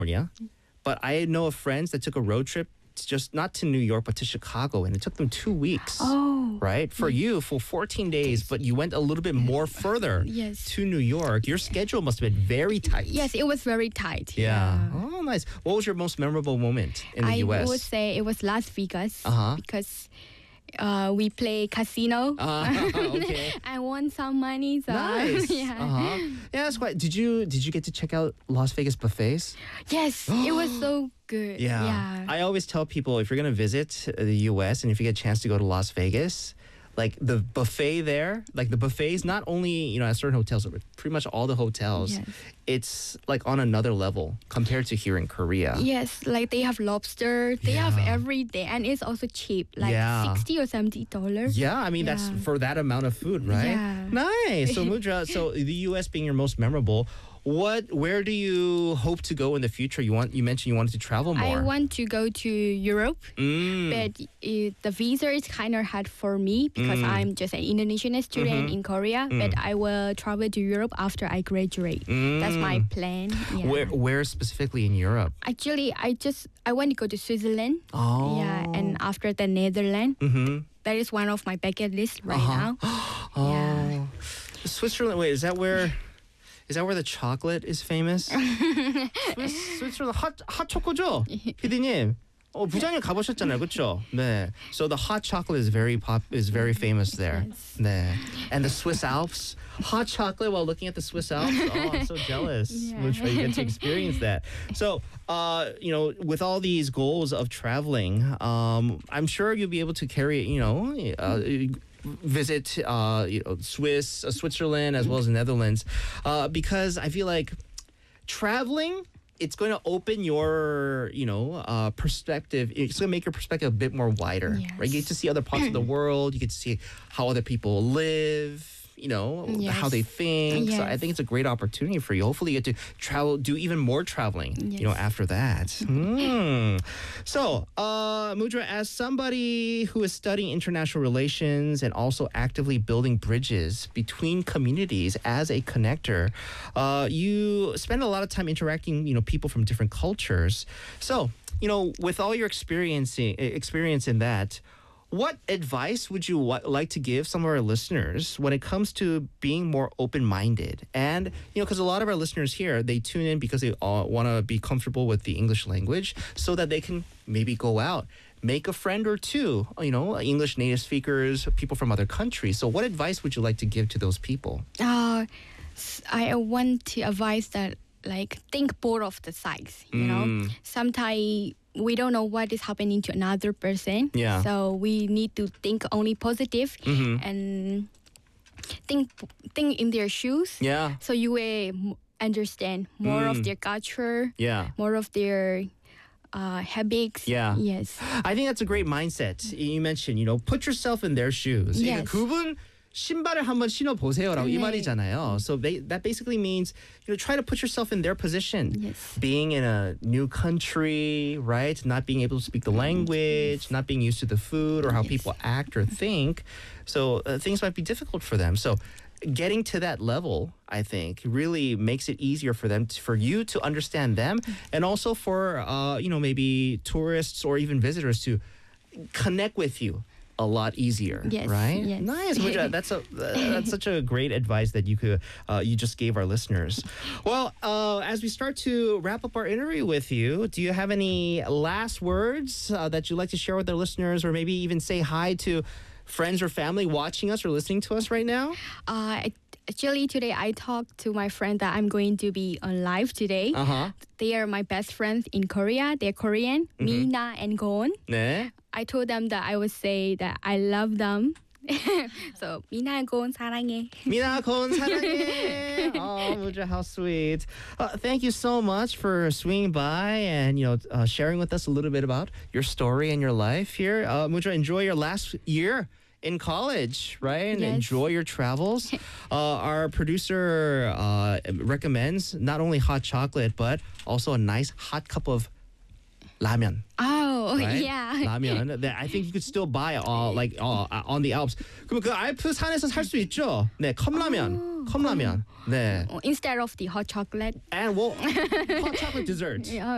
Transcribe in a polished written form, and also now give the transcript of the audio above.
California, but I know of friends that took a road trip just not to New York but to Chicago, and it took them 2 weeks. Oh. Right? For you, for 14 days, but you went a little bit more further Yes. to New York. Your schedule must have been very tight. Yes, it was very tight. Yeah. Oh, nice. What was your most memorable moment in the U.S.? I would say it was Las Vegas Uh-huh. because we play casino. Okay. I won some money. So Nice. yeah. Uh-huh. Yeah, that's quite. Did you get to check out Las Vegas buffets? Yes, it was so good. Yeah. I always tell people if you're going to visit the US and if you get a chance to go to Las Vegas, like the buffet there, like the buffets, not only, at certain hotels, but pretty much all the hotels, Yes. it's like on another level compared to here in Korea. Yes, like they have lobster. They have Yeah. every day, and it's also cheap, like Yeah. $60 or $70. Yeah, I mean, that's Yeah. for that amount of food, right? Yeah. Nice. So Mudra, so the US being your most memorable, where do you hope to go in the future? You mentioned you wanted to travel more. I want to go to Europe, Mm. but the visa is kind of hard for me because I'm just an Indonesian student in Korea. But I will travel to Europe after I graduate. That's my plan. Yeah. Where specifically in Europe? Actually, I want to go to Switzerland. Oh. Yeah, and after the Netherlands. Mm-hmm. That is one of my bucket list right now. Oh. Yeah. Switzerland. Wait, is that where the chocolate is famous? Switzerland 핫 초코죠? PD님. 부장님 가보셨잖아요, 그렇죠? 네. So the hot chocolate is very famous there. Yes. 네. And the Swiss Alps, hot chocolate while looking at the Swiss Alps. Oh, I'm so jealous. Yeah. We'll try to get to experience that. So, with all these goals of traveling, I'm sure you'll be able to carry, visit Switzerland as well as the Netherlands, because I feel like traveling, it's going to open your perspective. It's going to make your perspective a bit more wider. Yes. Right? You get to see other parts of the world. You get to see how other people live, Yes. how they think. So I Yes. think it's a great opportunity for you. Hopefully you get to travel, do even more traveling, Yes. after that. So, Mudra, as somebody who is studying international relations and also actively building bridges between communities as a connector, you spend a lot of time interacting, people from different cultures. So, with all your experience in that, what advice would you like to give some of our listeners when it comes to being more open-minded? And, because a lot of our listeners here, they tune in because they want to be comfortable with the English language so that they can maybe go out, make a friend or two, English native speakers, people from other countries. So what advice would you like to give to those people? I want to advise that, think both of the sides, Sometimes we don't know what is happening to another person. Yeah. So we need to think only positive and think in their shoes. Yeah. So you will understand more of their culture, Yeah. more of their habits. Yeah. Yes. I think that's a great mindset. You mentioned, put yourself in their shoes. Yes. 그분 신발을 한번 신어보세요라고 이 네. 말이잖아요. So that basically means, try to put yourself in their position. Yes. Being in a new country, right? Not being able to speak the language, not being used to the food or how people act or think. So things might be difficult for them. So getting to that level, I think, really makes it easier for them, for you to understand them, and also for, maybe tourists or even visitors to connect with you a lot easier, Yes, right? yes. Nice, Mudra. That's such a great advice that you just gave our listeners. Well, as we start to wrap up our interview with you, do you have any last words that you'd like to share with our listeners, or maybe even say hi to friends or family watching us or listening to us right now? Actually, today I talked to my friend that I'm going to be on live today. Uh-huh. They are my best friends in Korea. They're Korean, Mina and Goon. 네. I told them that I would say that I love them. So, Mina and Goon 사랑해. 미나 곤 사랑해. Oh, Mudra, how sweet. Thank you so much for swinging by and sharing with us a little bit about your story and your life here. Mudra, enjoy your last year in college, right? And Yes. enjoy your travels. Our producer recommends not only hot chocolate but also a nice hot cup of ramen. Oh, Right? yeah. 라면 that I think you could still buy on the Alps. 그럼 그 알프 산에서 살 수 있죠? 네, 컵라면. 네. Instead of the hot chocolate. And hot chocolate dessert. Yeah.